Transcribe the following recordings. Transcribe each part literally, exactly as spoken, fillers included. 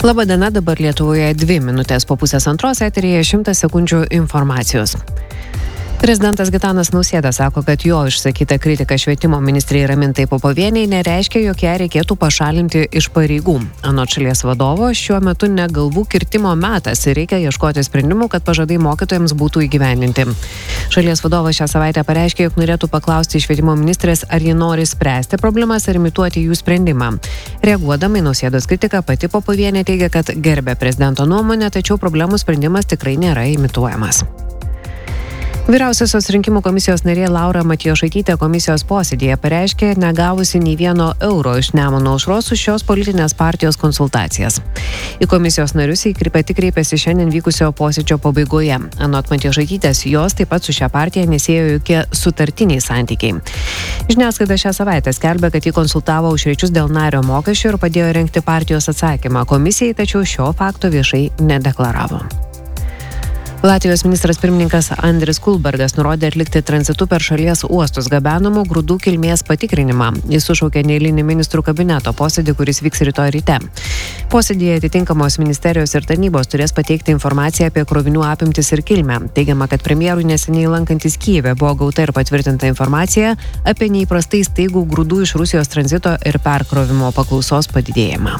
Labadiena, dabar Lietuvoje dvi minutės po pusės antros, eteryje šimtas sekundžių informacijos. Prezidentas Gitanas Nausėda sako, kad jo išsakyta kritika švietimo ministrei Ramintai Popovienei nereiškia, jog ją reikėtų pašalinti iš pareigų. Anot šalies vadovo, šiuo metu ne galvų kirtimo metas ir reikia ieškoti sprendimų, kad pažadai mokytojams būtų įgyvendinti. Šalies vadovas šią savaitę pareiškė, jog norėtų paklausti švietimo ministrės, ar ji nori spręsti problemas ar imituoti jų sprendimą. Reaguodama į Nausėdos kritiką, pati Popovienė teigia, kad gerbia prezidento nuomonę, tačiau problemų sprendimas tikrai nėra imituojamas. Vyriausiosios rinkimų komisijos narė Laura Matjošaitytė komisijos posėdėje pareiškė, negavusi nei vieno euro iš Nemuno aušros už šios politinės partijos konsultacijas. Į komisijos narius jį pati kreipėsi šiandien vykusio posėdžio pabaigoje. Anot Matjošaitytės, jos taip pat su šią partiją nesiejo jokie sutartiniai santykiai. Žiniasklaida šią savaitę skelbė, kad jį konsultavo už rečius dėl nario mokesčių ir padėjo rengti partijos atsakymą komisijai, tačiau šio fakto viešai nedeklaravo. Latvijos ministras pirmininkas Andris Kulbergas nurodė atlikti tranzitu per šalies uostus gabenamų grūdų kilmės patikrinimą. Jis sušaukė neeilinį ministrų kabineto posėdį, kuris vyks rytoj ryte. Posėdėje atitinkamos ministerijos ir tarnybos turės pateikti informaciją apie krovinių apimtis ir kilmę. Teigiama, kad premjerui neseniai lankantis Kijeve buvo gauta ir patvirtinta informacija apie neįprastai staigų grūdų iš Rusijos tranzito ir perkrovimo paklausos padidėjimą.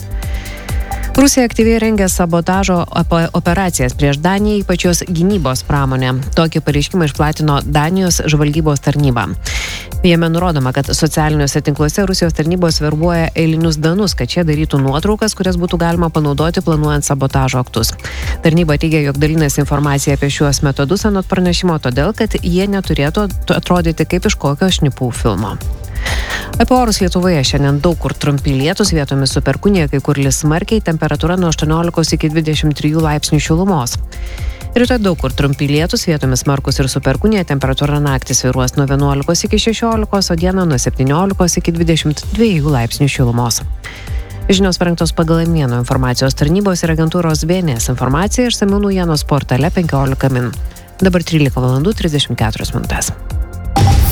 Rusija aktyviai rengia sabotažo operacijas prieš Daniją, ypač jos gynybos pramonę. Tokį pareiškimą išplatino Danijos žvalgybos tarnyba. Jame nurodoma, kad socialiniuose tinkluose Rusijos tarnybos verbuoja eilinius danus, kad šie darytų nuotraukas, kurias būtų galima panaudoti planuojant sabotažo aktus. Tarnyba teigia, jog dalinasi informacija apie šiuos metodus anot pranešimo todėl, kad jie neturėtų atrodyti kaip iš kokio šnipų filmo. Apie orus Lietuvoje šiandien daug kur trumpi lietūs, vietomis su perkūnija, kai kur lis smarkiai, temperatūra nuo aštuoniolikos iki dvidešimt trijų laipsnių šilumos. Rytoj daug kur trumpi lietūs, vietomis smarkus ir su perkūnija, temperatūra naktį svyruos nuo vienuolikos iki šešiolikos, o dieną nuo septyniolikos iki dvidešimt dviejų laipsnių šilumos. Žinios parengtos pagal Mieno informacijos tarnybos ir agentūros B N S informaciją išsamių naujienos portale penkiolika min. Dabar trylika valandų trisdešimt keturios minutės.